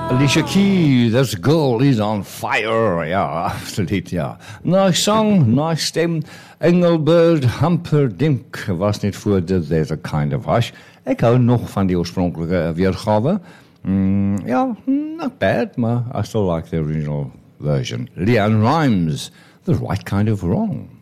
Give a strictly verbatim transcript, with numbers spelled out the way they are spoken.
Alicia Keys, this girl is on fire. Ja, absoluut, ja. Nice song, nice stem. Engelbert Humperdinck was niet voor de There's a Kind of Hush. Ik hou nog van die oorspronkelijke weergave. Mm, ja, not bad, maar I still like the original version. Leanne Rimes, The Right Kind of Wrong.